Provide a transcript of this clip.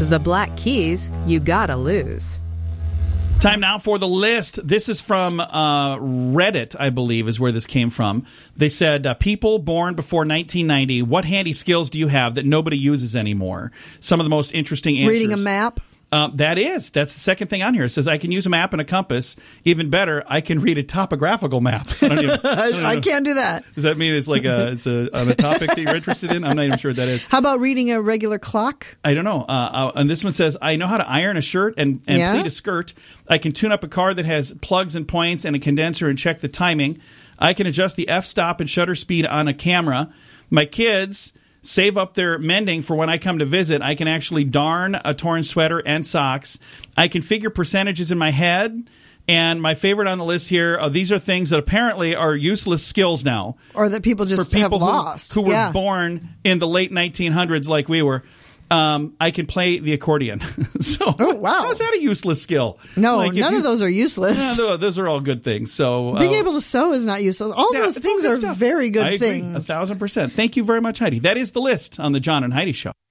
The Black Keys You Gotta Lose. Time now for the list. This is from Reddit, I believe, is where this came from. They said, people born before 1990, what handy skills do you have that nobody uses anymore? Some of the most interesting answers. Reading a map? That's the second thing on here. It says, I can use a map and a compass. Even better, I can read a topographical map. I can't do that. Does that mean it's like on a topic that you're interested in? I'm not even sure what that is. How about reading a regular clock? I don't know. And this one says, I know how to iron a shirt and pleat a skirt. I can tune up a car that has plugs and points and a condenser and check the timing. I can adjust the f-stop and shutter speed on a camera. My kids save up their mending for when I come to visit. I can actually darn a torn sweater and socks. I can figure percentages in my head. And my favorite on the list here, these are things that apparently are useless skills now. Or that people just have lost. Who were born in the late 1900s like we were. I can play the accordion. So, wow. How's that a useless skill? No, none of those are useless. Yeah, those are all good things. So being able to sew is not useless. All those things are very good things. 1,000%. Thank you very much, Heidi. That is the list on the John and Heidi Show.